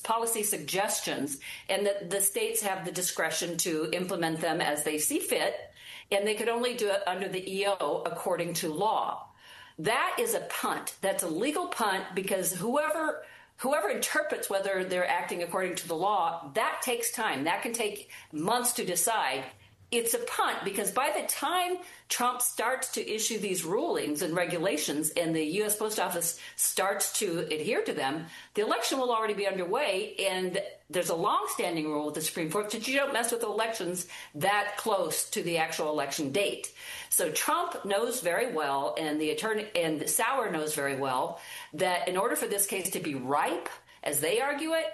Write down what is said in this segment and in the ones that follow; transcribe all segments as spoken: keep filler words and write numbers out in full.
policy suggestions, and that the states have the discretion to implement them as they see fit, and they could only do it under the E O according to law. That is a punt. That's a legal punt because whoever whoever interprets whether they're acting according to the law, that takes time. That can take months to decide. It's a punt because by the time Trump starts to issue these rulings and regulations and the U S Post Office starts to adhere to them, the election will already be underway. And there's a longstanding rule with the Supreme Court that you don't mess with elections that close to the actual election date. So Trump knows very well, and the attorney and Sauer knows very well, that in order for this case to be ripe, as they argue it,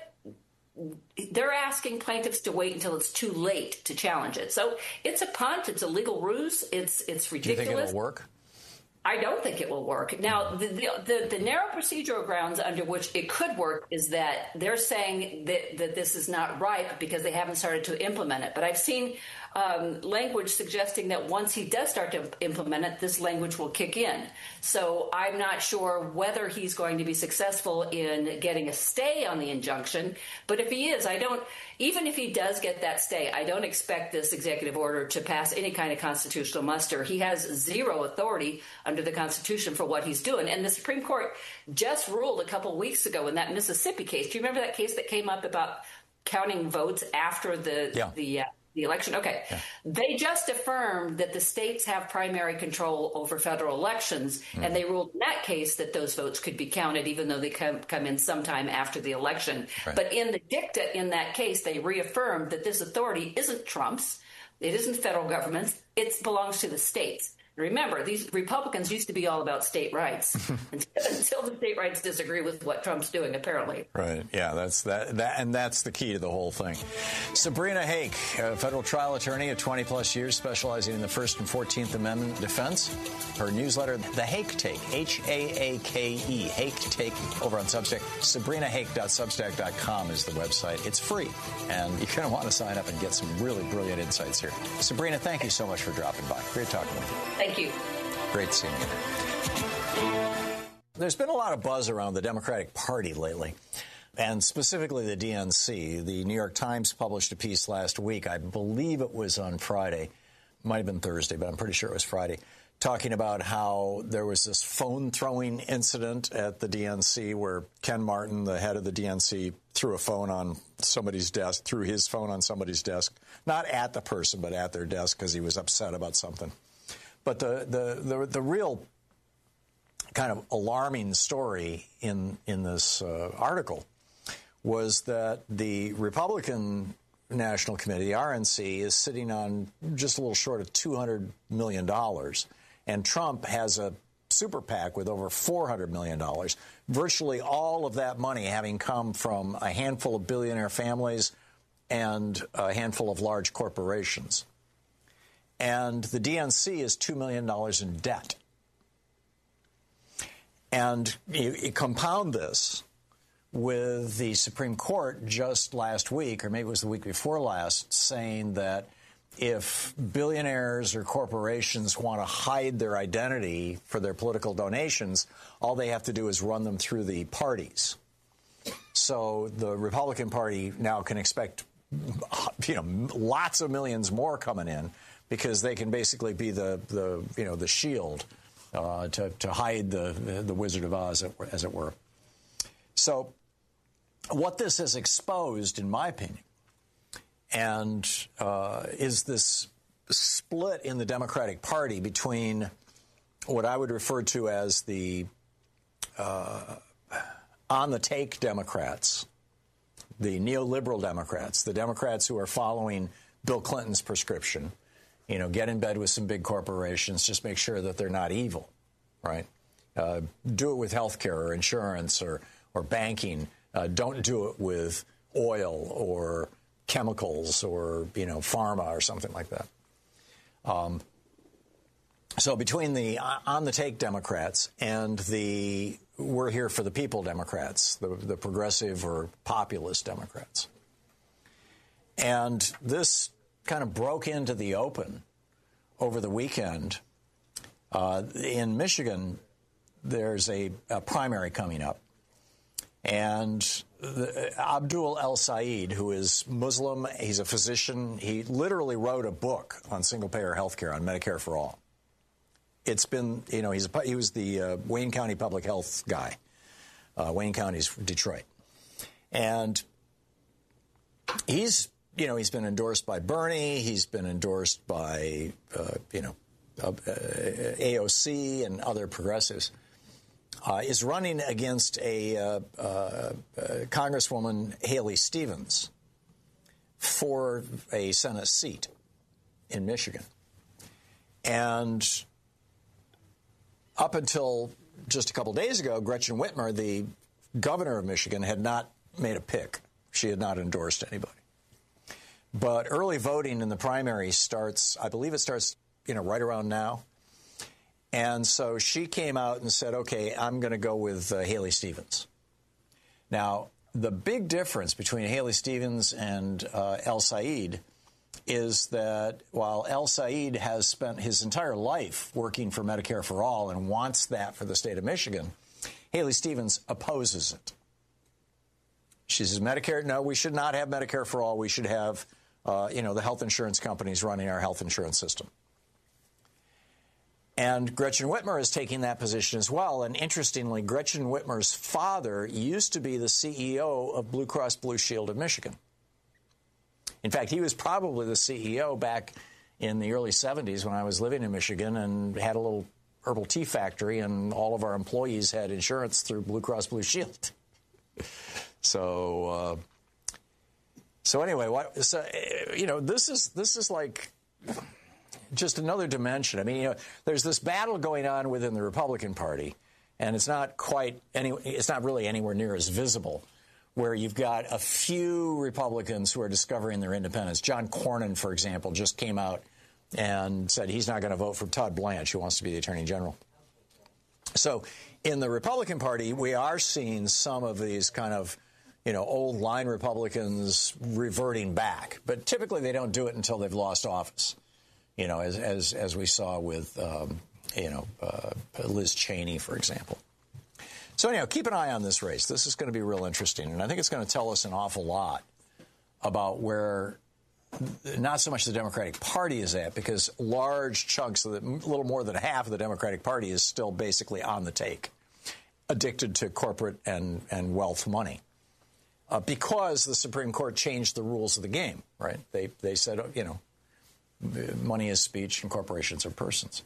they're asking plaintiffs to wait until it's too late to challenge it. So it's a punt. It's a legal ruse. It's it's ridiculous. Do you think it'll work? I don't think it will work. Now, the, the, the, the narrow procedural grounds under which it could work is that they're saying that, that this is not ripe because they haven't started to implement it. But I've seen um, language suggesting that once he does start to implement it, this language will kick in. So I'm not sure whether he's going to be successful in getting a stay on the injunction. But if he is, I don't, even if he does get that stay, I don't expect this executive order to pass any kind of constitutional muster. He has zero authority under the Constitution for what he's doing. And the Supreme Court just ruled a couple of weeks ago in that Mississippi case. Do you remember that case that came up about counting votes after the yeah. the uh, the election? Okay. Yeah. They just affirmed that the states have primary control over federal elections, mm. and they ruled in that case that those votes could be counted even though they come, come in sometime after the election. Right. But in the dicta in that case, they reaffirmed that this authority isn't Trump's. It isn't federal government's. It belongs to the states. Remember, these Republicans used to be all about state rights until the state rights disagree with what Trump's doing, apparently. Right. Yeah, that's that, that, and that's the key to the whole thing. Sabrina Hake, a federal trial attorney of twenty plus years, specializing in the First and Fourteenth Amendment defense. Her newsletter, The Hake Take, H A A K E, Hake Take, over on Substack. Sabrina Hake dot substack dot com is the website. It's free, and you're going to want to sign up and get some really brilliant insights here. Sabrina, thank you so much for dropping by. Great talking with you. Thank you. Great seeing you. There's been a lot of buzz around the Democratic Party lately, and specifically the D N C. The New York Times published a piece last week. I believe it was on Friday. Might have been Thursday, but I'm pretty sure it was Friday, talking about how there was this phone-throwing incident at the D N C where Ken Martin, the head of the D N C, threw a phone on somebody's desk, threw his phone on somebody's desk, not at the person, but at their desk because he was upset about something. But the, the, the, the real kind of alarming story in, in this uh, article was that the Republican National Committee, the R N C, is sitting on just a little short of two hundred million dollars. And Trump has a super PAC with over four hundred million dollars, virtually all of that money having come from a handful of billionaire families and a handful of large corporations. And the D N C is two million dollars in debt. And you, you compound this with the Supreme Court just last week, or maybe it was the week before last, saying that if billionaires or corporations want to hide their identity for their political donations, all they have to do is run them through the parties. So the Republican Party now can expect, you know, lots of millions more coming in, because they can basically be the, the you know, the shield uh, to, to hide the, the, the Wizard of Oz, as it were. So what this has exposed, in my opinion, and uh, is this split in the Democratic Party between what I would refer to as the uh, on-the-take Democrats, the neoliberal Democrats, the Democrats who are following Bill Clinton's prescription. You know, get in bed with some big corporations, just make sure that they're not evil, right? Uh, do it with health care or insurance or, or banking. Uh, don't do it with oil or chemicals or, you know, pharma or something like that. Um, so between the on-the-take Democrats and the we're here for the people Democrats, the, the progressive or populist Democrats. And this kind of broke into the open over the weekend. Uh, in Michigan, there's a, a primary coming up. And the, Abdul El Sayed, who is Muslim, he's a physician. He literally wrote a book on single-payer health care, on Medicare for All. It's been, you know, he's a, he was the uh, Wayne County public health guy. Uh, Wayne County's Detroit. And he's, you know, he's been endorsed by Bernie. He's been endorsed by, uh, you know, uh, A O C and other progressives. Uh, is running against a uh, uh, uh, Congresswoman, Haley Stevens, for a Senate seat in Michigan. And up until just a couple days ago, Gretchen Whitmer, the governor of Michigan, had not made a pick. She had not endorsed anybody. But early voting in the primary starts, I believe it starts, you know, right around now. And so she came out and said, okay, I'm going to go with uh, Haley Stevens. Now, the big difference between Haley Stevens and uh, El Sayed is that while El Sayed has spent his entire life working for Medicare for All and wants that for the state of Michigan, Haley Stevens opposes it. She says, Medicare, no, we should not have Medicare for All. We should have, uh, you know, the health insurance companies running our health insurance system. And Gretchen Whitmer is taking that position as well. And interestingly, Gretchen Whitmer's father used to be the C E O of Blue Cross Blue Shield of Michigan. In fact, he was probably the C E O back in the early seventies when I was living in Michigan and had a little herbal tea factory, and all of our employees had insurance through Blue Cross Blue Shield. So, uh, so anyway, what, so, you know, this is this is like just another dimension. I mean, you know, there's this battle going on within the Republican Party, and it's not quite any, it's not really anywhere near as visible, where you've got a few Republicans who are discovering their independence. John Cornyn, for example, just came out and said he's not going to vote for Todd Blanche, who wants to be the Attorney General. So in the Republican Party, we are seeing some of these kind of, you know, old line Republicans reverting back. But typically they don't do it until they've lost office, you know, as as, as we saw with, um, you know, uh, Liz Cheney, for example. So anyhow, keep an eye on this race. This is going to be real interesting, and I think it's going to tell us an awful lot about where not so much the Democratic Party is at, because large chunks of the, a little more than half of the Democratic Party is still basically on the take, addicted to corporate and, and wealth money, uh, because the Supreme Court changed the rules of the game, right? They, they said, you know, money is speech and corporations are persons.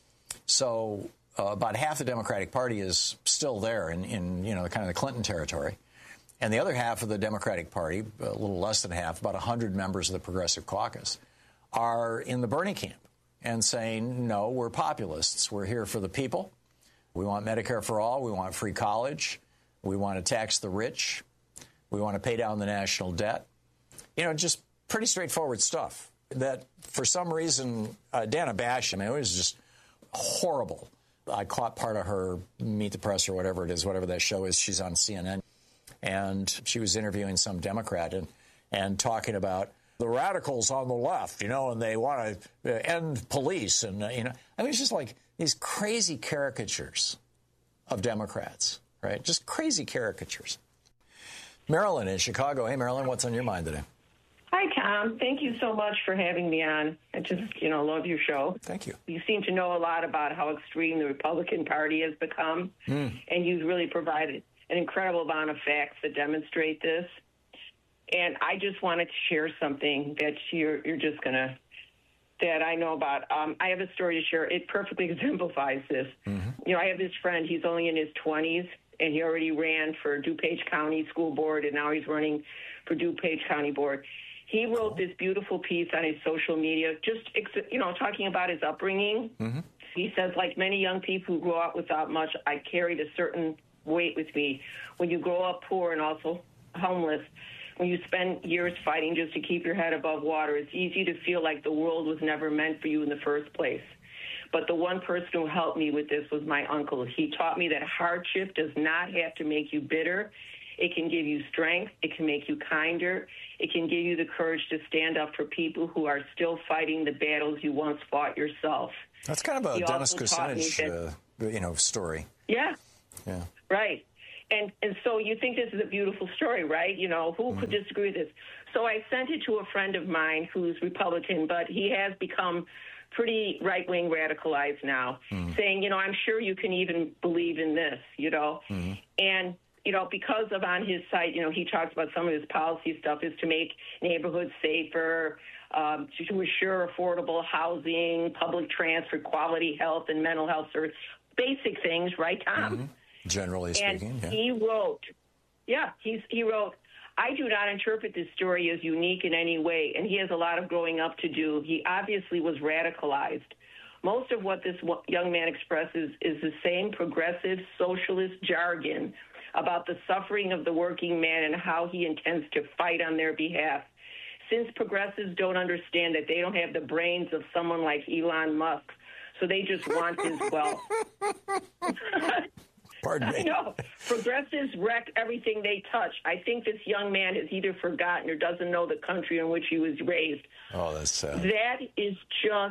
So Uh, about half the Democratic Party is still there in, in, you know, kind of the Clinton territory. And the other half of the Democratic Party, a little less than half, about one hundred members of the Progressive Caucus, are in the Bernie camp and saying, no, we're populists. We're here for the people. We want Medicare for all. We want free college. We want to tax the rich. We want to pay down the national debt. You know, just pretty straightforward stuff that for some reason, uh, Dana Bash, I mean, it was just horrible. I caught part of her Meet the Press or whatever it is, whatever that show is. She's on C N N. And she was interviewing some Democrat and, and talking about the radicals on the left, you know, and they want to end police. And, uh, you know, I mean, it's just like these crazy caricatures of Democrats, right? Just crazy caricatures. Marilyn in Chicago. Hey, Marilyn, what's on your mind today? Hi, Tom. Thank you so much for having me on. I just, you know, love your show. Thank you. You seem to know a lot about how extreme the Republican Party has become, mm. and you've really provided an incredible amount of facts that demonstrate this. And I just wanted to share something that you're, you're just going to, that I know about. Um, I have a story to share. It perfectly exemplifies this. Mm-hmm. You know, I have this friend. He's only in his twenties, and he already ran for DuPage County School Board, and now he's running for DuPage County Board. He wrote this beautiful piece on his social media, just, you know, talking about his upbringing. Mm-hmm. He says, like many young people who grow up without much, I carried a certain weight with me. When you grow up poor and also homeless, when you spend years fighting just to keep your head above water, it's easy to feel like the world was never meant for you in the first place. But the one person who helped me with this was my uncle. He taught me that hardship does not have to make you bitter. It can give you strength. It can make you kinder. It can give you the courage to stand up for people who are still fighting the battles you once fought yourself. That's kind of a he Dennis Kucinich, uh, you know, story. Yeah. Yeah. Right. And and so you think this is a beautiful story, right? You know, who mm-hmm. could disagree with this? So I sent it to a friend of mine who's Republican, but he has become pretty right-wing radicalized now, mm-hmm. saying, you know, I'm sure you can even believe in this, you know. Mm-hmm. And, you know, because of on his site, you know, he talks about some of his policy stuff is to make neighborhoods safer, um, to, to assure affordable housing, public transport, quality health, and mental health service. Basic things, right, Tom? Mm-hmm. Generally speaking, and yeah. he wrote, yeah, he's, he wrote, I do not interpret this story as unique in any way, and he has a lot of growing up to do. He obviously was radicalized. Most of what this young man expresses is the same progressive socialist jargon about the suffering of the working man and how he intends to fight on their behalf. Since progressives don't understand that they don't have the brains of someone like Elon Musk, so they just want his wealth. Pardon me. No, progressives wreck everything they touch. I think this young man has either forgotten or doesn't know the country in which he was raised. Oh, that's sad. That is just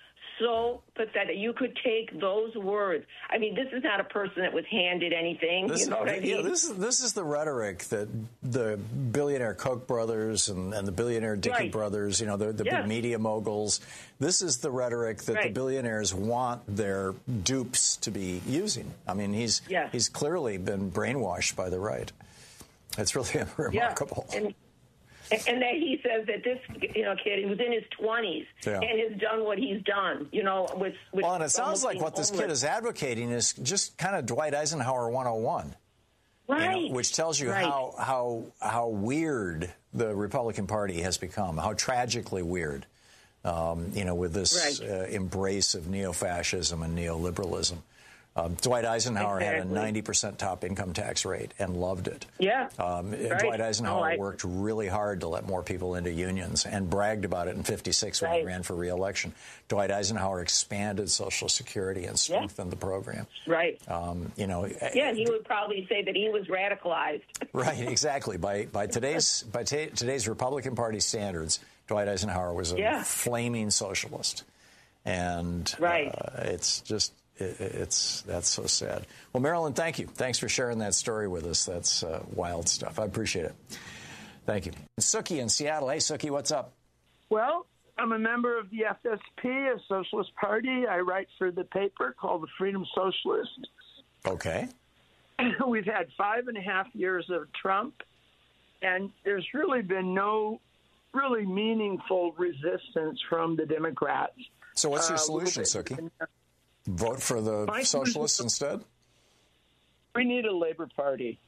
so pathetic. You could take those words. I mean, this is not a person that was handed anything. This, you know what I mean? Yeah, this is this is the rhetoric that the billionaire Koch brothers and, and the billionaire Dickey right. brothers, you know, the, the yes. big media moguls. This is the rhetoric that right. the billionaires want their dupes to be using. I mean, he's yes. he's clearly been brainwashed by the right. It's really remarkable. Yeah. And, And that he says that this, you know, kid, he was in his twenties yeah. and has done what he's done, you know, with, with well, and it sounds like what this kid is advocating is just kind of Dwight Eisenhower one oh one. Right. You know, which tells you right. how, how, how weird the Republican Party has become, how tragically weird, um, you know, with this right. uh, embrace of neo-fascism and neoliberalism. Um, Dwight Eisenhower exactly. had a ninety percent top income tax rate and loved it. Yeah. Um, right. Dwight Eisenhower oh, I... worked really hard to let more people into unions and bragged about it in fifty-six when right. he ran for re-election. Dwight Eisenhower expanded Social Security and strengthened yeah. the program. Right. Um, you know. Yeah, he would probably say that he was radicalized. Right, exactly. By by today's by t- today's Republican Party standards, Dwight Eisenhower was a yeah. flaming socialist, and right. uh, it's just. It's that's so sad. Well, Marilyn, thank you. Thanks for sharing that story with us. That's uh, wild stuff. I appreciate it. Thank you. Suki in Seattle. Hey, Suki, what's up? Well, I'm a member of the F S P, a socialist party. I write for the paper called the Freedom Socialist. Okay. We've had five and a half years of Trump, and there's really been no really meaningful resistance from the Democrats. So what's your uh, solution, Suki? Vote for the My socialists instead? We need a Labor Party.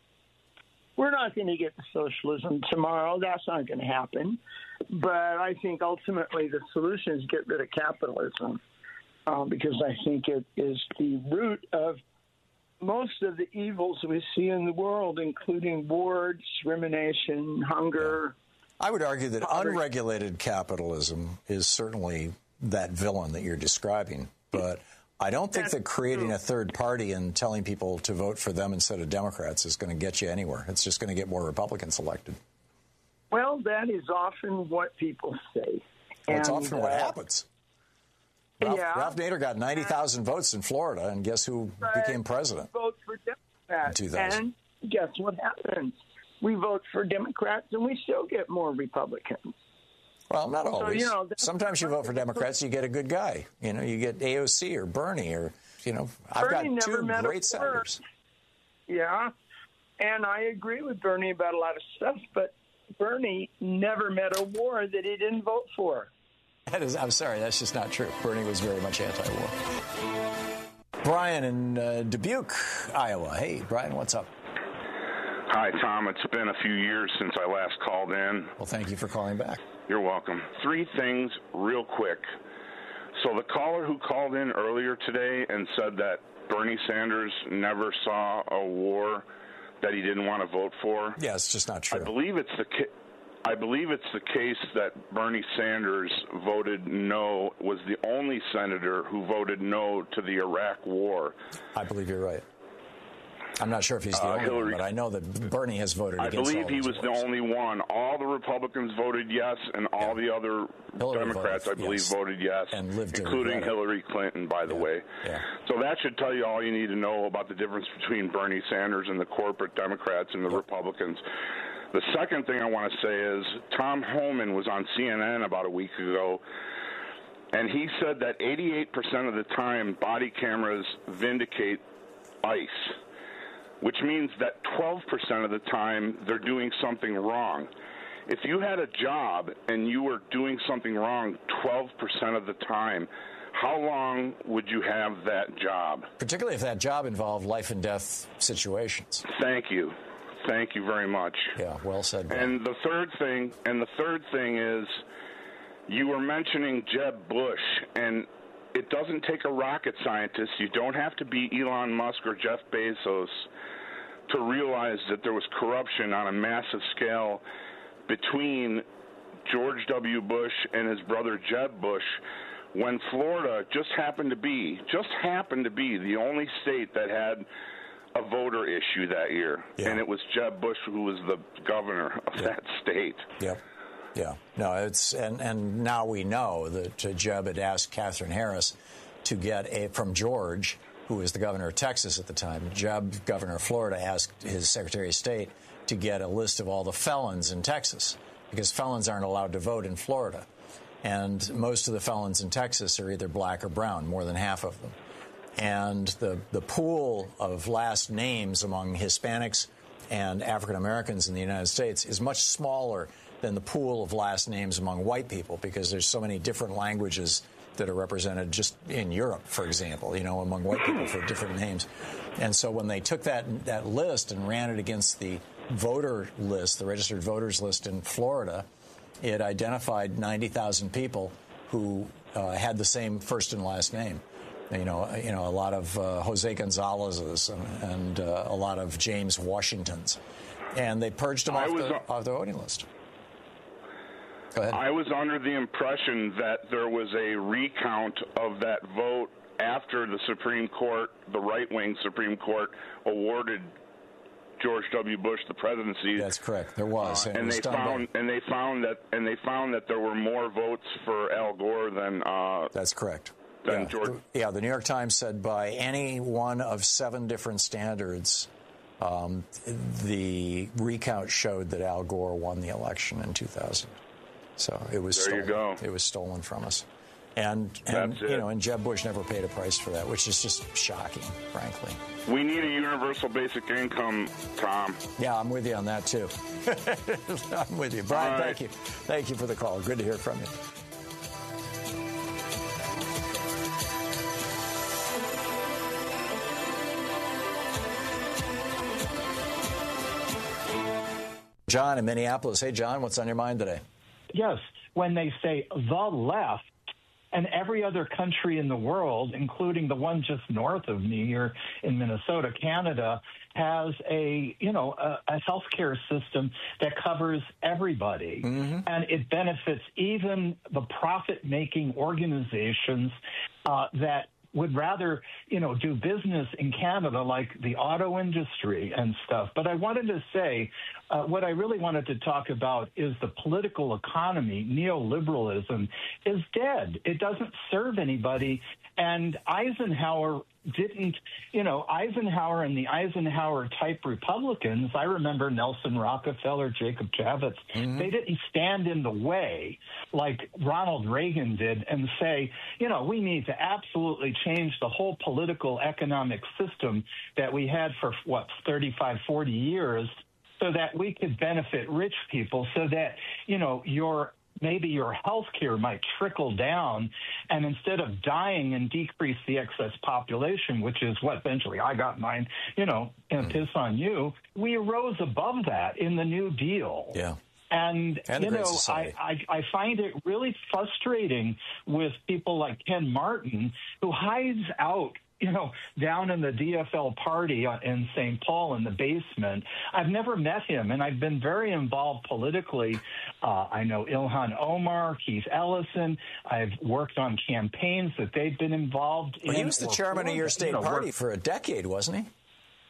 We're not going to get to socialism tomorrow. That's not going to happen. But I think ultimately the solution is get rid of capitalism uh, because I think it is the root of most of the evils we see in the world, including war, discrimination, hunger. Yeah. I would argue that poverty. Unregulated capitalism is certainly that villain that you're describing. But I don't think that creating a third party and telling people to vote for them instead of Democrats is going to get you anywhere. It's just going to get more Republicans elected. Well, that is often what people say. Well, it's and, often what uh, happens. Ralph, yeah. Ralph Nader got ninety thousand votes in Florida, and guess who but became president? Vote for Democrats. In two thousand. And guess what happens? We vote for Democrats, and we still get more Republicans. Well, not always. So, you know, sometimes you vote for Democrats, you get a good guy. You know, you get A O C or Bernie or, you know, I've Bernie got two never great senators. Yeah, and I agree with Bernie about a lot of stuff, but Bernie never met a war that he didn't vote for. That is, I'm sorry, that's just not true. Bernie was very much anti-war. Brian in uh, Dubuque, Iowa. Hey, Brian, what's up? Hi, Tom. It's been a few years since I last called in. Well, thank you for calling back. You're welcome. Three things real quick. So the caller who called in earlier today and said that Bernie Sanders never saw a war that he didn't want to vote for. Yeah, it's just not true. I believe it's the ca- I believe it's the case that Bernie Sanders voted no, was the only senator who voted no to the Iraq war. I believe you're right. I'm not sure if he's the uh, only Hillary, one, but I know that Bernie has voted I against believe all he these was wars. the only one. All the Republicans voted yes, and all Yeah. the other Hillary Democrats, voted I believe, yes. voted yes, And lived to including regret it. Hillary Clinton, by the Yeah. way. Yeah. So that should tell you all you need to know about the difference between Bernie Sanders and the corporate Democrats and the Yep. Republicans. The second thing I want to say is Tom Homan was on C N N about a week ago, and he said that eighty-eight percent of the time body cameras vindicate ICE, which means that twelve percent of the time they're doing something wrong. If you had a job and you were doing something wrong twelve percent of the time, how long would you have that job? Particularly if that job involved life and death situations. Thank you. Thank you very much. Yeah, well said, Ben. And the third thing, and the third thing is, you were mentioning Jeb Bush, and it doesn't take a rocket scientist. You don't have to be Elon Musk or Jeff Bezos to realize that there was corruption on a massive scale between George W. Bush and his brother Jeb Bush, when Florida just happened to be, just happened to be the only state that had a voter issue that year. Yeah. And it was Jeb Bush who was the governor of Yeah. that state. Yep. Yeah. No, it's and, and now we know that uh, Jeb had asked Catherine Harris to get a from George, who was the governor of Texas at the time. Jeb, governor of Florida, asked his Secretary of State to get a list of all the felons in Texas, because felons aren't allowed to vote in Florida. And most of the felons in Texas are either black or brown, more than half of them. And the, the pool of last names among Hispanics and African Americans in the United States is much smaller than the pool of last names among white people, because there's so many different languages that are represented just in Europe, for example, you know, among white people for different names. And so when they took that that list and ran it against the voter list, the registered voters list in Florida, it identified ninety thousand people who uh, had the same first and last name. You know, you know, a lot of uh, Jose Gonzalez's and, and uh, a lot of James Washingtons, and they purged them I off was, the, off the voting list. Go ahead. I was under the impression that there was a recount of that vote after the Supreme Court, the right-wing Supreme Court, awarded George W. Bush the presidency. That's correct. There was, uh, and, and it was they done found by, and they found that and they found that there were more votes for Al Gore than. Uh, That's correct. Than Yeah. George. The, yeah, the New York Times said by any one of seven different standards, um, the recount showed that Al Gore won the election in two thousand. So it was there stolen. you go. It was stolen from us, and and That's you it. know, and Jeb Bush never paid a price for that, which is just shocking, frankly. We need a universal basic income, Tom. Yeah, I'm with you on that too. I'm with you, Brian. All right. Thank you, thank you for the call. Good to hear from you. John in Minneapolis. Hey, John, what's on your mind today? Yes, when they say the left, and every other country in the world, including the one just north of me here in Minnesota, Canada, has a, you know, a, a healthcare system that covers everybody. Mm-hmm. And it benefits even the profit-making organizations uh, that would rather, you know, do business in Canada, like the auto industry and stuff. But I wanted to say, uh, what I really wanted to talk about is the political economy. Neoliberalism is dead. It doesn't serve anybody. And Eisenhower didn't, you know, Eisenhower and the Eisenhower-type Republicans, I remember Nelson Rockefeller, Jacob Javits, mm-hmm. they didn't stand in the way like Ronald Reagan did and say, you know, we need to absolutely change the whole political economic system that we had for, what, thirty-five, forty years so that we could benefit rich people, so that, you know, your maybe your health care might trickle down, and instead of dying and decrease the excess population, which is what eventually I got mine, you know, and mm. piss on you, we arose above that in the New Deal. Yeah. And, and you know, I, I, I find it really frustrating with people like Ken Martin, who hides out, you know, down in the D F L party in Saint Paul in the basement. I've never met him, and I've been very involved politically. Uh, I know Ilhan Omar, Keith Ellison. I've worked on campaigns that they've been involved well, in. He was the chairman of your state you know, party work- for a decade, wasn't he?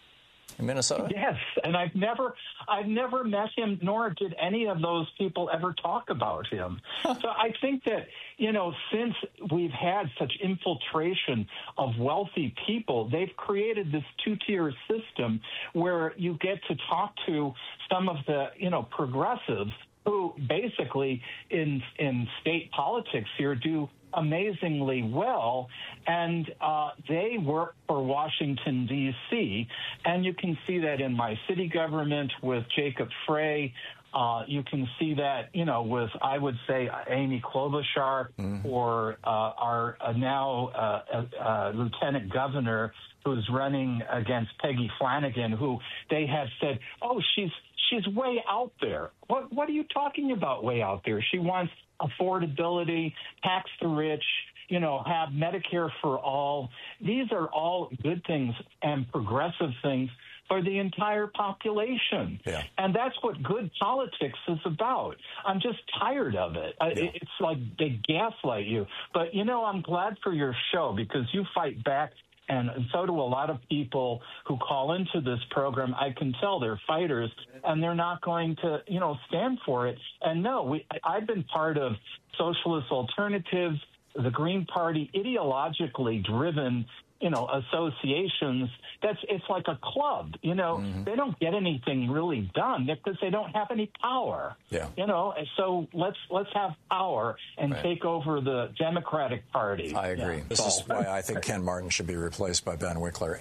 in Minnesota? Yes, and I've never, I've never met him, nor did any of those people ever talk about him. Huh. So I think that, you know, since we've had such infiltration of wealthy people, they've created this two-tier system where you get to talk to some of the, you know, progressives who basically in in state politics here do amazingly well, and uh, they work for Washington, D C, and you can see that in my city government with Jacob Frey. Uh, you can see that, you know, with, I would say, Amy Klobuchar mm-hmm. or uh, our uh, now uh, uh, Lieutenant Governor who's running against Peggy Flanagan, who they have said, oh, she's she's way out there. What what are you talking about way out there? She wants affordability, tax the rich, you know, have Medicare for all. These are all good things and progressive things for the entire population. Yeah. And that's what good politics is about. I'm just tired of it. Yeah. It's like they gaslight you. But, you know, I'm glad for your show because you fight back. And so do a lot of people who call into this program. I can tell they're fighters, and they're not going to, you know, stand for it. And no, we, I've been part of Socialist Alternatives, the Green Party, ideologically driven, you know, associations. That's it's like a club. You know, mm-hmm. they don't get anything really done because they don't have any power. Yeah. You know, so let's let's have power and right. take over the Democratic Party. I agree. Yeah. This so, is why I think Ken Martin should be replaced by Ben Wickler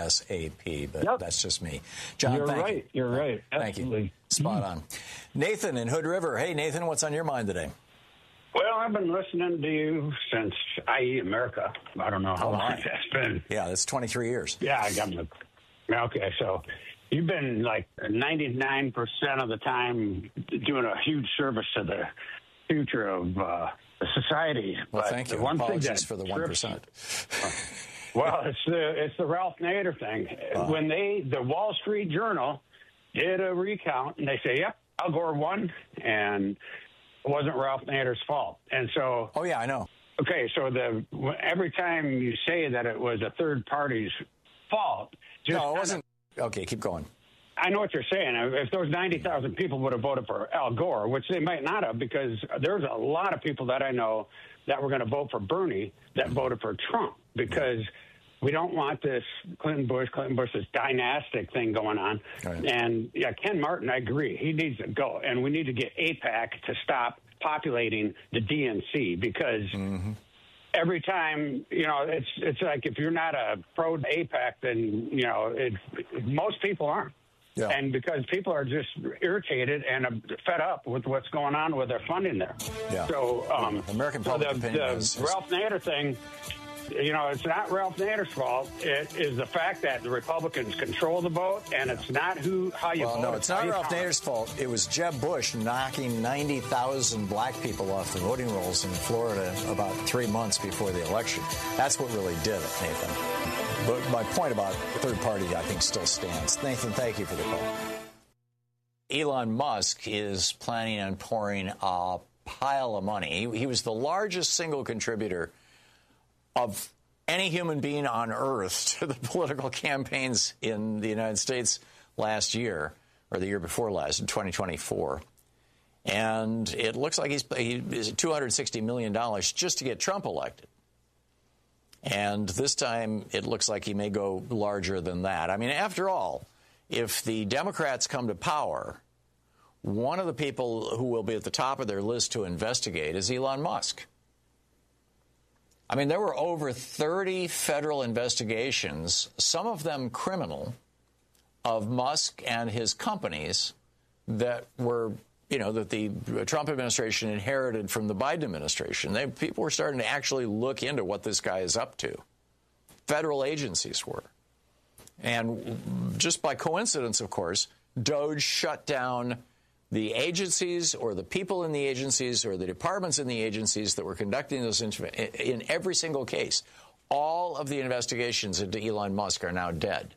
ASAP. But yep. that's just me. John, you're thank right. you. You're right. Thank Absolutely. you. Spot mm. on. Nathan in Hood River. Hey, Nathan, what's on your mind today? Well, I've been listening to you since I E America. I don't know how oh, long that's been. Yeah, that's twenty-three years. Yeah, I got the. Okay, so you've been like ninety-nine percent of the time doing a huge service to the future of uh, society. Well, but thank you. The one Apologies thing that for the one percent. Well, it's the it's the Ralph Nader thing. Uh, when they the Wall Street Journal did a recount, and they say, "Yep, Al Gore won," and it wasn't Ralph Nader's fault. And so, oh yeah, I know. Okay, so the every time you say that it was a third party's fault, just no, it wasn't. Okay, keep going. I know what you're saying. If those ninety thousand people would have voted for Al Gore, which they might not have, because there's a lot of people that I know that were going to vote for Bernie that voted for Trump, because we don't want this Clinton Bush, Clinton Bush, this dynastic thing going on. Right. And yeah, Ken Martin, I agree. He needs to go. And we need to get AIPAC to stop populating the D N C, because mm-hmm. every time, you know, it's it's like if you're not a pro AIPAC, then, you know, it, most people aren't. Yeah. And because people are just irritated and fed up with what's going on with their funding there. Yeah. So, um, American so public the, opinion the is, Ralph Nader thing, you know, it's not Ralph Nader's fault. It is the fact that the Republicans control the vote, and it's not who how you well, vote. No, it's not Ralph Nader's fault. It was Jeb Bush knocking ninety thousand black people off the voting rolls in Florida about three months before the election. That's what really did it, Nathan. But my point about third party, I think, still stands. Nathan, thank you for the call. Elon Musk is planning on pouring a pile of money. He, he was the largest single contributor of any human being on earth to the political campaigns in the United States last year, or the year before last, in twenty twenty-four. And it looks like he's he is two hundred sixty million dollars just to get Trump elected. And this time it looks like he may go larger than that. I mean, after all, if the Democrats come to power, one of the people who will be at the top of their list to investigate is Elon Musk. I mean, there were over thirty federal investigations, some of them criminal, of Musk and his companies that were, you know, that the Trump administration inherited from the Biden administration. They, people were starting to actually look into what this guy is up to. Federal agencies were. And just by coincidence, of course, DOJ shut down the agencies or the people in the agencies or the departments in the agencies that were conducting those in every single case. All of the investigations into Elon Musk are now dead.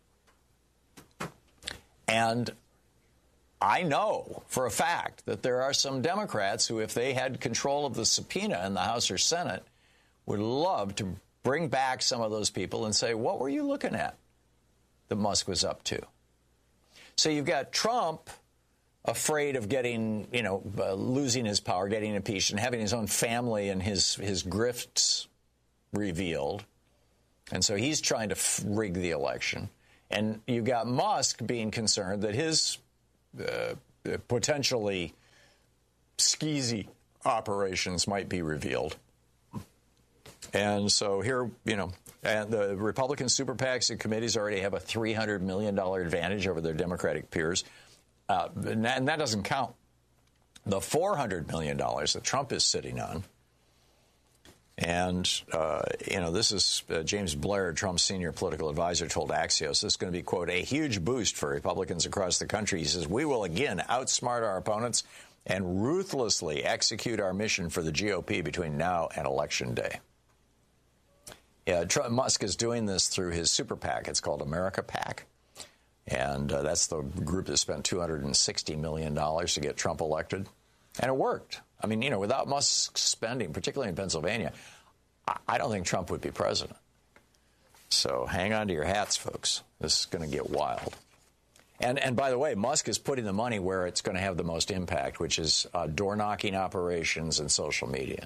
And I know for a fact that there are some Democrats who, if they had control of the subpoena in the House or Senate, would love to bring back some of those people and say, what were you looking at? that Musk was up to. So you've got Trump afraid of getting, you know, uh, losing his power, getting impeached, and having his own family and his, his grifts revealed. And so he's trying to f- rig the election. And you've got Musk being concerned that his uh, potentially skeezy operations might be revealed. And so here, you know, and the Republican super PACs and committees already have a three hundred million dollars advantage over their Democratic peers. Uh, and that doesn't count the four hundred million dollars that Trump is sitting on. And, uh, you know, this is uh, James Blair, Trump's senior political advisor, told Axios this is going to be, quote, a huge boost for Republicans across the country. He says, we will again outsmart our opponents and ruthlessly execute our mission for the G O P between now and Election Day. Yeah, Trump, Musk is doing this through his super PAC. It's called America PAC. And uh, that's the group that spent two hundred sixty million dollars to get Trump elected. And it worked. I mean, you know, without Musk's spending, particularly in Pennsylvania, I, I don't think Trump would be president. So hang on to your hats, folks. This is going to get wild. And, and by the way, Musk is putting the money where it's going to have the most impact, which is uh, door-knocking operations and social media.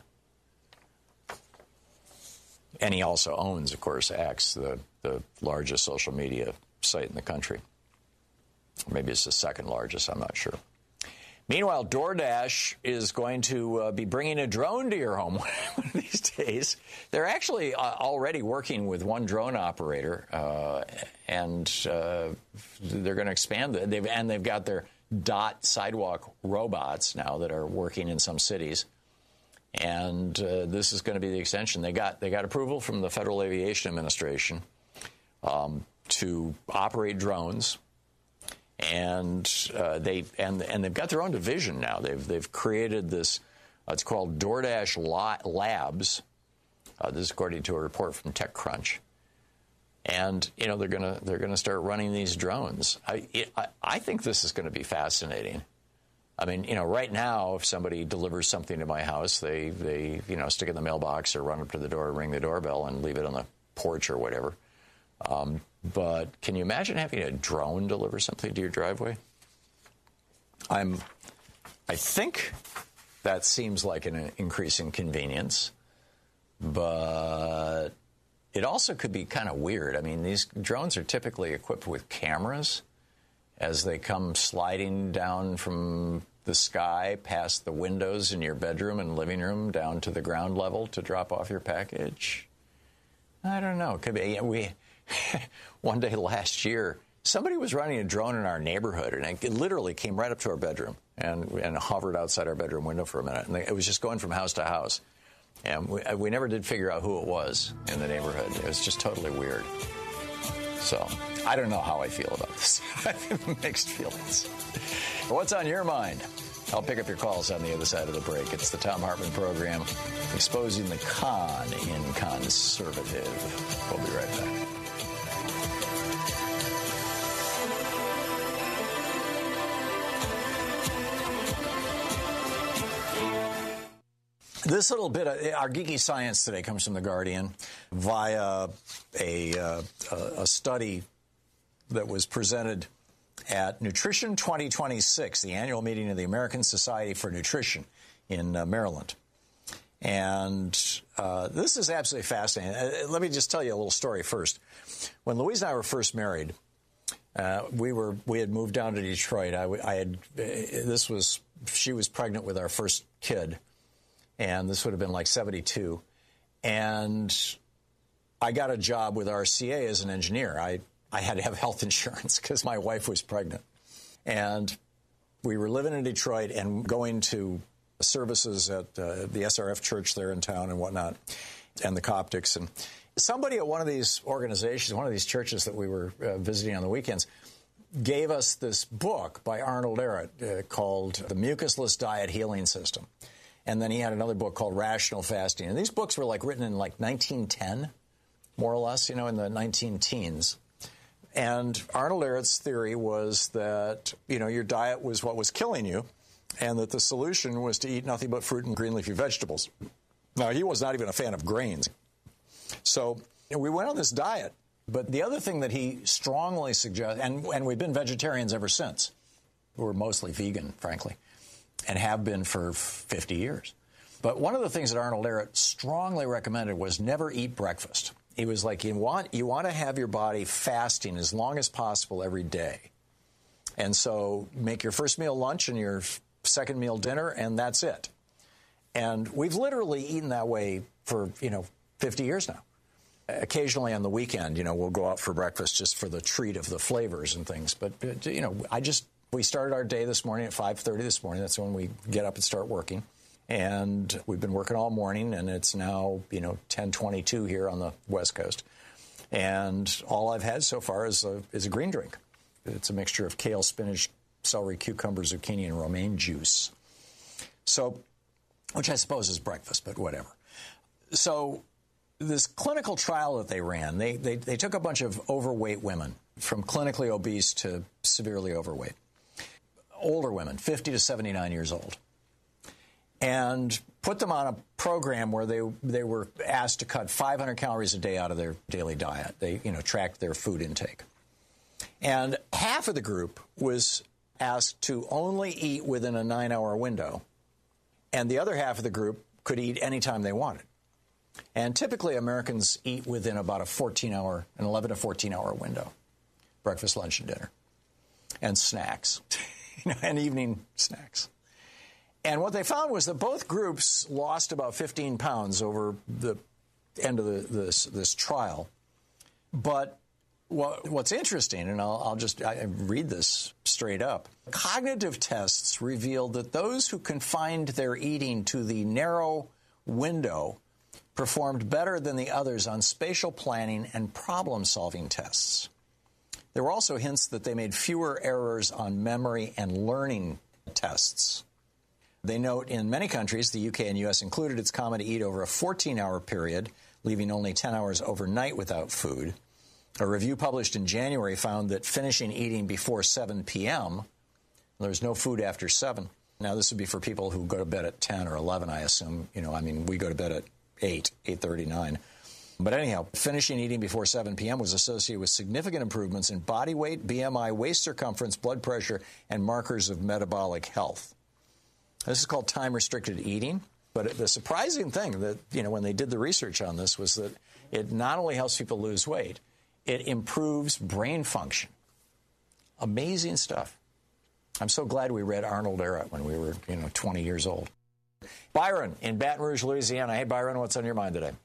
And he also owns, of course, X, the, the largest social media site in the country. Maybe it's the second largest, I'm not sure. Meanwhile, DoorDash is going to uh, be bringing a drone to your home one of these days. They're actually uh, already working with one drone operator, uh, and uh, they're going to expand it. They've, and they've got their Dot sidewalk robots now that are working in some cities. And uh, this is going to be the extension. They got they got approval from the Federal Aviation Administration um, to operate drones. And uh, they and and they've got their own division now. They've they've created this. Uh, it's called DoorDash Labs. Uh, this is according to a report from TechCrunch. And you know they're gonna they're gonna start running these drones. I it, I, I think this is going to be fascinating. I mean, you know, right now, if somebody delivers something to my house, they they you know stick it in the mailbox or run up to the door, ring the doorbell, and leave it on the porch or whatever. Um, but can you imagine having a drone deliver something to your driveway? I'm, I think that seems like an increasing convenience, but it also could be kind of weird. I mean, these drones are typically equipped with cameras as they come sliding down from the sky past the windows in your bedroom and living room down to the ground level to drop off your package. I don't know. It could be. We one day last year, somebody was running a drone in our neighborhood, and it literally came right up to our bedroom and, and hovered outside our bedroom window for a minute. And it was just going from house to house. And we, we never did figure out who it was in the neighborhood. It was just totally weird. So I don't know how I feel about this. I have mixed feelings. What's on your mind? I'll pick up your calls on the other side of the break. It's the Thom Hartmann Program, exposing the con in conservative. We'll be right back. This little bit of our geeky science today comes from The Guardian via a, uh, a study that was presented at Nutrition twenty twenty-six, the annual meeting of the American Society for Nutrition in uh, Maryland. And uh, this is absolutely fascinating. Uh, let me just tell you a little story first. When Louise and I were first married, uh, we were we had moved down to Detroit. I, I had uh, this was she was pregnant with our first kid. And this would have been like seventy-two. And I got a job with R C A as an engineer. I, I had to have health insurance because my wife was pregnant. And we were living in Detroit and going to services at uh, the S R F church there in town and whatnot, and the Coptics. And somebody at one of these organizations, one of these churches that we were uh, visiting on the weekends, gave us this book by Arnold Ehret uh, called The Mucusless Diet Healing System. And then he had another book called Rational Fasting. And these books were like written in like nineteen ten, more or less, you know, in the nineteen teens. And Arnold Ehret's theory was that, you know, your diet was what was killing you, and that the solution was to eat nothing but fruit and green leafy vegetables. Now, he was not even a fan of grains. So you know, we went on this diet, But the other thing that he strongly suggests, and, and we've been vegetarians ever since. We're mostly vegan, frankly, and have been for fifty years. But one of the things that Arnold Ehret strongly recommended was never eat breakfast. He was like, you want, you want to have your body fasting as long as possible every day. And so make your first meal lunch and your second meal dinner, and that's it. And we've literally eaten that way for, you know, fifty years now. Occasionally on the weekend, you know, we'll go out for breakfast just for the treat of the flavors and things. But, you know, I just, we started our day this morning at five thirty this morning. That's when we get up and start working. And we've been working all morning, and it's now, you know, ten twenty-two here on the West Coast. And all I've had so far is a, is a green drink. It's a mixture of kale, spinach, celery, cucumber, zucchini, and romaine juice. So, which I suppose is breakfast, but whatever. So this clinical trial that they ran, they, they, they took a bunch of overweight women, from clinically obese to severely overweight, older women, fifty to seventy-nine years old, and put them on a program where they they were asked to cut five hundred calories a day out of their daily diet. They, you know, tracked their food intake. And half of the group was asked to only eat within a nine-hour window, and the other half of the group could eat anytime they wanted. And typically Americans eat within about a fourteen-hour, an eleven to fourteen-hour window, breakfast, lunch, and dinner, and snacks, you know, and evening snacks. And what they found was that both groups lost about fifteen pounds over the end of the, this, this trial. But what, what's interesting, and I'll, I'll just I read this straight up, cognitive tests revealed that those who confined their eating to the narrow window performed better than the others on spatial planning and problem-solving tests. There were also hints that they made fewer errors on memory and learning tests. They note in many countries, the U K and U S included, it's common to eat over a fourteen-hour period, leaving only ten hours overnight without food. A review published in January found that finishing eating before seven p.m., there's no food after seven. Now, this would be for people who go to bed at ten or eleven, I assume. You know, I mean, we go to bed at eight, eight thirty, nine. But anyhow, finishing eating before seven p.m. was associated with significant improvements in body weight, B M I, waist circumference, blood pressure, and markers of metabolic health. This is called time-restricted eating. But the surprising thing that, you know, when they did the research on this was that it not only helps people lose weight, it improves brain function. Amazing stuff. I'm so glad we read Arnold Ehret when we were, you know, twenty years old. Byron in Baton Rouge, Louisiana. Hey, Byron, what's on your mind today?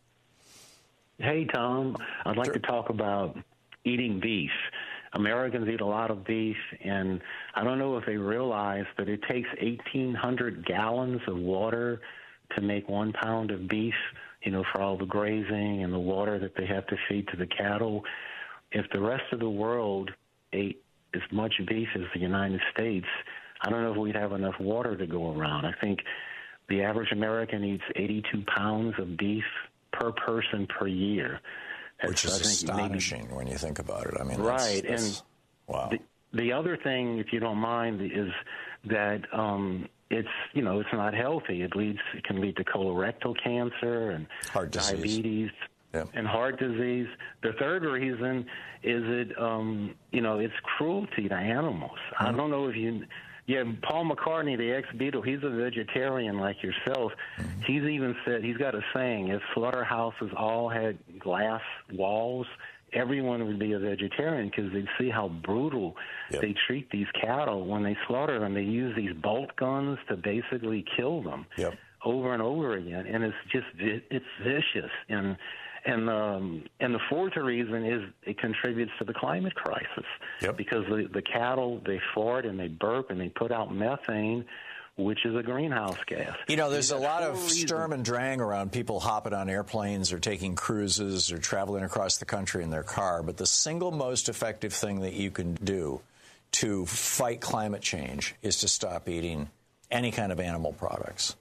Hey, Tom. I'd like Sure. to talk about eating beef. Americans eat a lot of beef, and I don't know if they realize that it takes eighteen hundred gallons of water to make one pound of beef, you know, for all the grazing and the water that they have to feed to the cattle. If the rest of the world ate as much beef as the United States, I don't know if we'd have enough water to go around. I think the average American eats eighty-two pounds of beef per person per year. That's, Which is I think, astonishing maybe, when you think about it. I mean, right. That's, that's, and wow. The, the other thing, if you don't mind, is that um, it's, you know, it's not healthy. It leads, it can lead to colorectal cancer and Heart disease. diabetes. Yep. And heart disease. The third reason is it, um, you know, it's cruelty to animals. Mm-hmm. I don't know if you, yeah, Paul McCartney, the ex-Beatle, he's a vegetarian like yourself. Mm-hmm. He's even said, he's got a saying, if slaughterhouses all had glass walls, everyone would be a vegetarian because they'd see how brutal yep. they treat these cattle. When they slaughter them, they use these bolt guns to basically kill them yep. over and over again. And it's just, it's vicious. And And um, and the fourth reason is it contributes to the climate crisis yep. because the, the cattle, they fart and they burp and they put out methane, which is a greenhouse gas. You know, there's a lot of reasons. sturm and drang around people hopping on airplanes or taking cruises or traveling across the country in their car, but the single most effective thing that you can do to fight climate change is to stop eating any kind of animal products.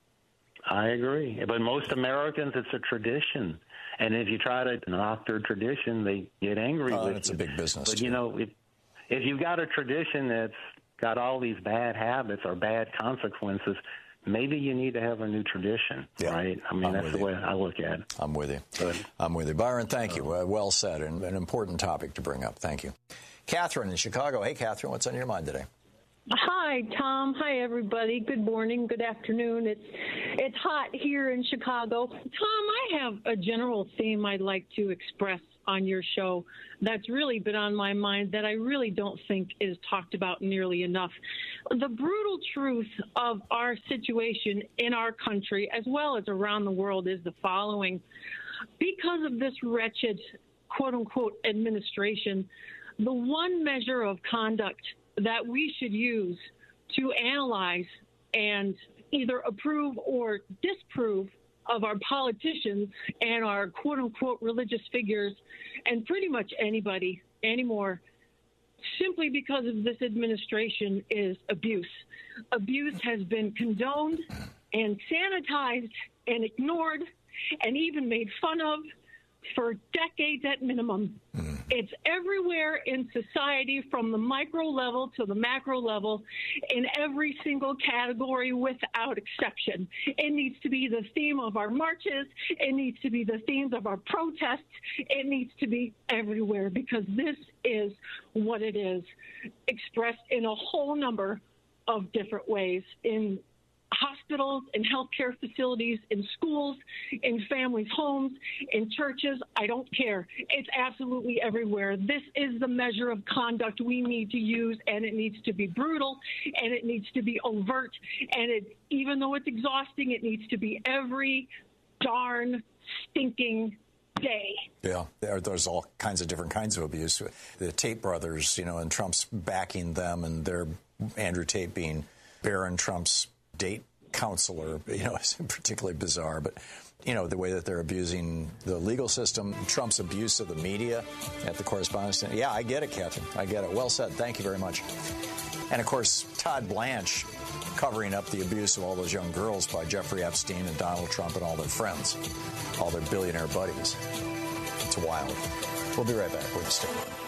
I agree. But most Americans, it's a tradition. And if you try to knock their tradition, they get angry oh, with it's you. a big business. But, too. you know, if, if you've got a tradition that's got all these bad habits or bad consequences, maybe you need to have a new tradition, yeah. right? I mean, I'm that's the you. way I look at it. I'm with you. Good. I'm with you. Byron, thank you. Uh, well said, and an important topic to bring up. Thank you. Catherine in Chicago. Hey, Catherine, what's on your mind today? Hi, Tom. Hi, everybody. Good morning. Good afternoon. It's it's hot here in Chicago. Tom, I have a general theme I'd like to express on your show that's really been on my mind that I really don't think is talked about nearly enough. The brutal truth of our situation in our country, as well as around the world, is the following. Because of this wretched, quote-unquote, administration, the one measure of conduct that we should use to analyze and either approve or disapprove of our politicians and our quote-unquote religious figures and pretty much anybody anymore, simply because of this administration, is abuse. Abuse has been condoned and sanitized and ignored and even made fun of for decades at minimum. Mm. It's everywhere in society, from the micro level to the macro level, in every single category without exception. It needs to be the theme of our marches. It needs to be the themes of our protests. It needs to be everywhere, because this is what it is, expressed in a whole number of different ways, in hospitals, in healthcare facilities, in schools, in families' homes, in churches. I don't care. It's absolutely everywhere. This is the measure of conduct we need to use, and it needs to be brutal, and it needs to be overt, and it, even though it's exhausting, it needs to be every darn stinking day. Yeah, there, there's all kinds of different kinds of abuse. The Tate brothers, you know, and Trump's backing them, and they're Andrew Tate being Barron Trump's date counselor, you know, is particularly bizarre. But, you know, the way that they're abusing the legal system, Trump's abuse of the media at the Correspondents' Dinner. Yeah, I get it, Catherine. I get it. Well said. Thank you very much. And, of course, Todd Blanche covering up the abuse of all those young girls by Jeffrey Epstein and Donald Trump and all their friends, all their billionaire buddies. It's wild. We'll be right back. We're just sticking around.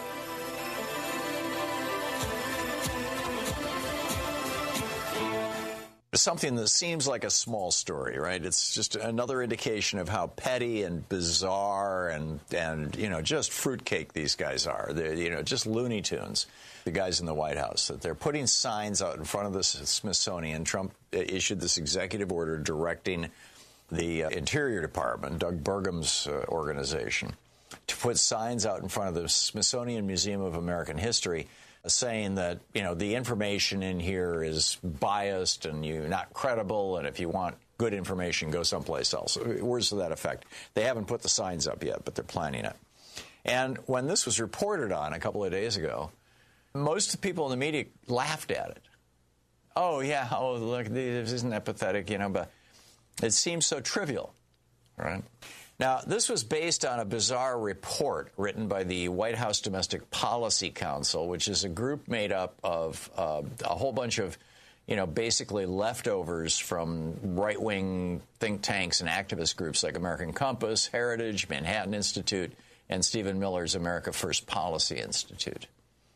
Something that seems like a small story, right? It's just another indication of how petty and bizarre and, and you know, just fruitcake these guys are. They're, you know, just Looney Tunes, the guys in the White House. That they're putting signs out in front of the Smithsonian. Trump issued this executive order directing the uh, Interior Department, Doug Burgum's uh, organization, to put signs out in front of the Smithsonian Museum of American History saying that, you know, the information in here is biased and you're not credible, and if you want good information, go someplace else. Words to that effect. They haven't put the signs up yet, but they're planning it. And when this was reported on a couple of days ago, most of the people in the media laughed at it. Oh, yeah, oh, look, isn't that pathetic, you know, but it seems so trivial, right? Now, this was based on a bizarre report written by the White House Domestic Policy Council, which is a group made up of uh, a whole bunch of, you know, basically leftovers from right-wing think tanks and activist groups like American Compass, Heritage, Manhattan Institute, and Stephen Miller's America First Policy Institute.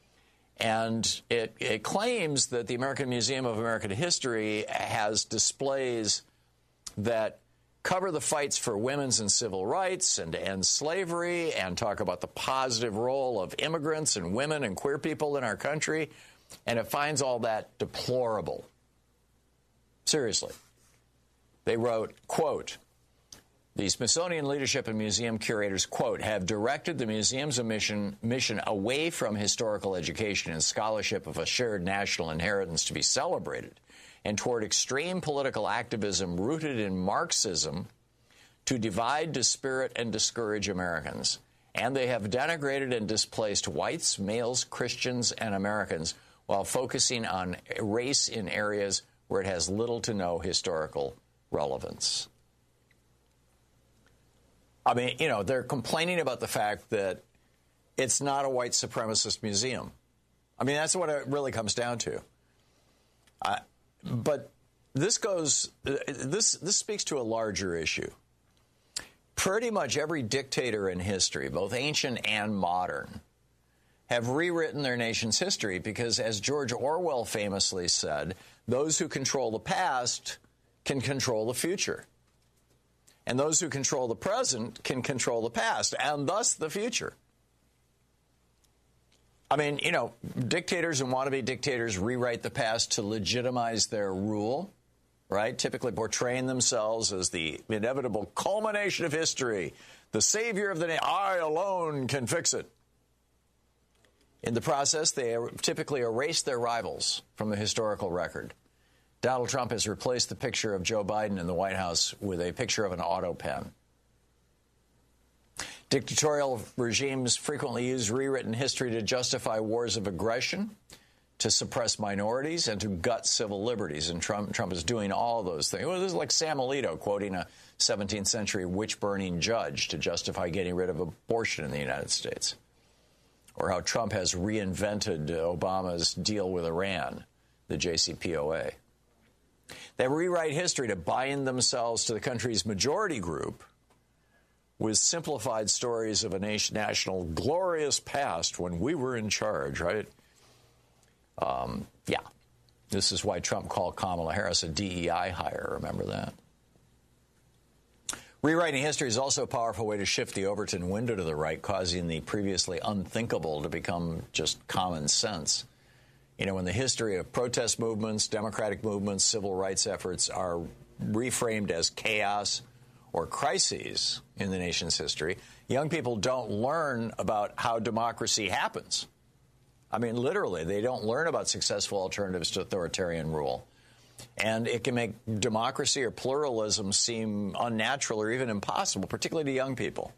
And it, it claims that the American Museum of American History has displays that cover the fights for women's and civil rights and to end slavery and talk about the positive role of immigrants and women and queer people in our country, and it finds all that deplorable. Seriously. They wrote, quote, the Smithsonian leadership and museum curators, quote, have directed the museum's mission, mission away from historical education and scholarship of a shared national inheritance to be celebrated, and toward extreme political activism rooted in Marxism to divide, dispirit, and discourage Americans. And they have denigrated and displaced whites, males, Christians, and Americans while focusing on race in areas where it has little to no historical relevance. I mean, you know, they're complaining about the fact that it's not a white supremacist museum. I mean, that's what it really comes down to. I, But this goes, this this speaks to a larger issue. Pretty much every dictator in history, both ancient and modern, have rewritten their nation's history because, as George Orwell famously said, those who control the past can control the future. And those who control the present can control the past, and thus the future. I mean, you know, dictators and wannabe dictators rewrite the past to legitimize their rule, right? Typically portraying themselves as the inevitable culmination of history, the savior of the nation. I alone can fix it. In the process, they typically erase their rivals from the historical record. Donald Trump has replaced the picture of Joe Biden in the White House with a picture of an auto pen. Dictatorial regimes frequently use rewritten history to justify wars of aggression, to suppress minorities, and to gut civil liberties. And Trump, Trump is doing all those things. Well, this is like Sam Alito quoting a seventeenth century witch-burning judge to justify getting rid of abortion in the United States. Or how Trump has reinvented Obama's deal with Iran, the J C P O A. They rewrite history to bind themselves to the country's majority group with simplified stories of a nation, national glorious past when we were in charge, right? Um, yeah. This is why Trump called Kamala Harris a D E I hire. Remember that? Rewriting history is also a powerful way to shift the Overton window to the right, causing the previously unthinkable to become just common sense. You know, when the history of protest movements, democratic movements, civil rights efforts are reframed as chaos or crises in the nation's history, young people don't learn about how democracy happens. I mean, literally, they don't learn about successful alternatives to authoritarian rule. And it can make democracy or pluralism seem unnatural or even impossible, particularly to young people.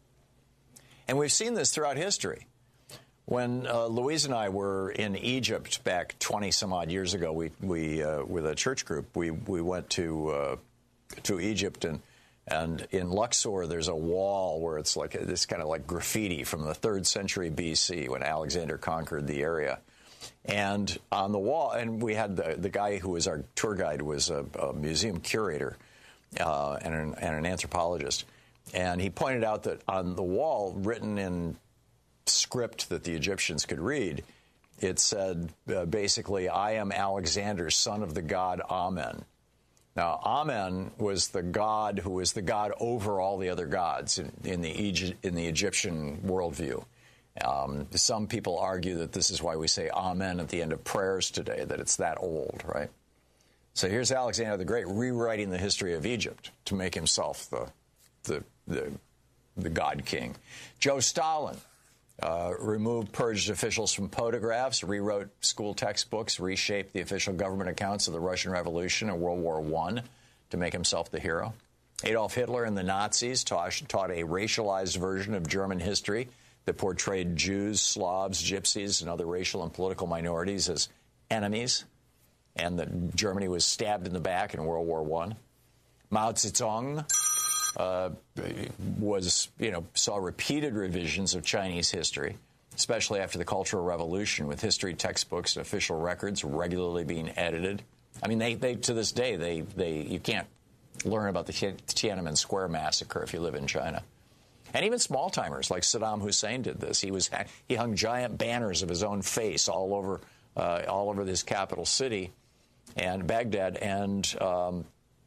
And we've seen this throughout history. When uh, Louise and I were in Egypt back twenty some odd years ago, we, we uh, with a church group, we, we went to uh, to Egypt, and and in Luxor there's a wall where it's like this kind of like graffiti from the third century B C when Alexander conquered the area. And on the wall, and we had the, the guy who was our tour guide was a, a museum curator uh, and, an, and an anthropologist. And he pointed out that on the wall, written in script that the Egyptians could read, it said uh, basically, I am Alexander, son of the god Amen. Now, Amen was the god who was the god over all the other gods in, in, the, Egypt, in the Egyptian worldview. Um, some people argue that this is why we say amen at the end of prayers today, that it's that old, right? So here's Alexander the Great rewriting the history of Egypt to make himself the the the, the god king. Joe Stalin uh, removed purged officials from photographs, rewrote school textbooks, reshaped the official government accounts of the Russian Revolution and World War One to make himself the hero. Adolf Hitler and the Nazis taught, taught a racialized version of German history that portrayed Jews, Slavs, Gypsies, and other racial and political minorities as enemies, and that Germany was stabbed in the back in World War One. Mao Zedong uh, was, you know, saw repeated revisions of Chinese history, especially after the Cultural Revolution, with history textbooks and official records regularly being edited. I mean, they, they to this day, they, they you can't learn about the Tiananmen Square massacre if you live in China. And even small-timers like Saddam Hussein did this. He was he hung giant banners of his own face all over uh, all over this capital city and Baghdad, and um,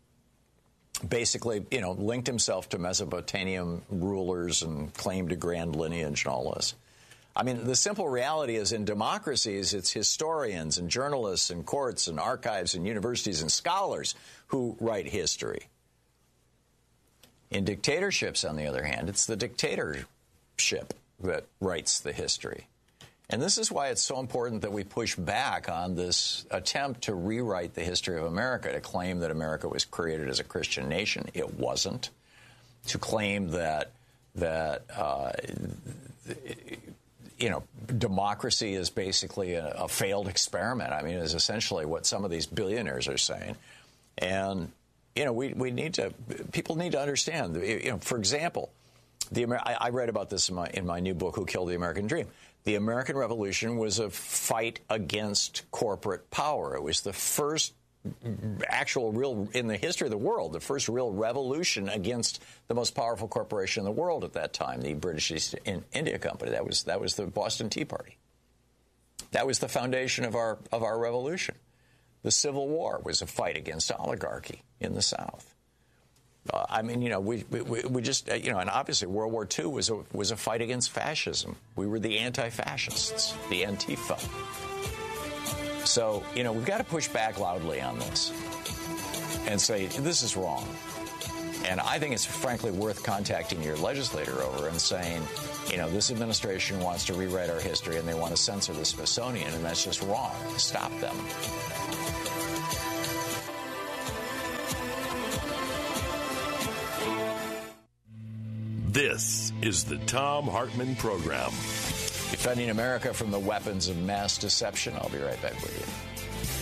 basically, you know, linked himself to Mesopotamian rulers and claimed a grand lineage and all this. I mean, the simple reality is, in democracies, it's historians and journalists and courts and archives and universities and scholars who write history. In dictatorships, on the other hand, it's the dictatorship that writes the history. And this is why it's so important that we push back on this attempt to rewrite the history of America, to claim that America was created as a Christian nation. It wasn't. To claim that, that uh, you know, democracy is basically a, a failed experiment. I mean, is essentially what some of these billionaires are saying. And you know, we, we need to, people need to understand, you know, for example, the I, I read about this in my, in my new book, Who Killed the American Dream. The American Revolution was a fight against corporate power. It was the first actual real, in the history of the world, the first real revolution against the most powerful corporation in the world at that time, the British East India Company. That was, that was the Boston Tea Party. That was the foundation of our, of our revolution. The Civil War was a fight against oligarchy in the South. Uh, I mean, you know, we, we, we just, uh, you know, and obviously World War Two was a, was a fight against fascism. We were the anti-fascists, the Antifa. So, you know, we've got to push back loudly on this and say, this is wrong. And I think it's frankly worth contacting your legislator over and saying, you know, this administration wants to rewrite our history and they want to censor the Smithsonian, and that's just wrong. Stop them. This is the Thom Hartmann Program. Defending America from the weapons of mass deception. I'll be right back with you.